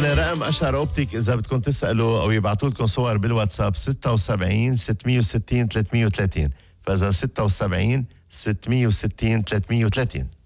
رقم أشعر أوبتيك إذا بدكم تسألوا أو يبعتوا لكم صور بالواتساب 76 660 330. فإذا 76 660 330.